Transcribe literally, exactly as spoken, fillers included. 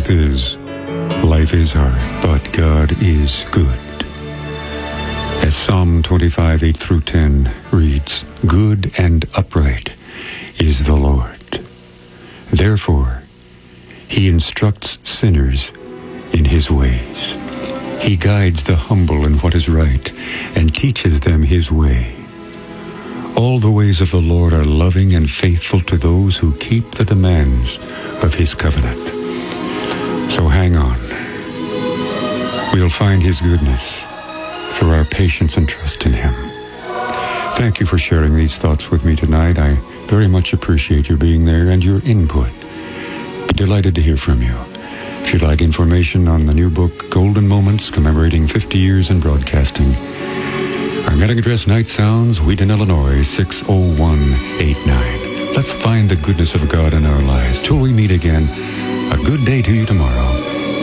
truth is, life is hard, but God is good. As Psalm twenty-five, eight through ten reads, "Good and upright is the Lord. Therefore, he instructs sinners in his ways. He guides the humble in what is right and teaches them his way. All the ways of the Lord are loving and faithful to those who keep the demands of his covenant." So hang on. We'll find his goodness through our patience and trust in him. Thank you for sharing these thoughts with me tonight. I very much appreciate your being there and your input. Delighted to hear from you. If you'd like information on the new book, Golden Moments, commemorating fifty years in broadcasting, our mailing address, Night Sounds, Wheaton, Illinois, six oh one eight nine. Let's find the goodness of God in our lives. Till we meet again, a good day to you tomorrow.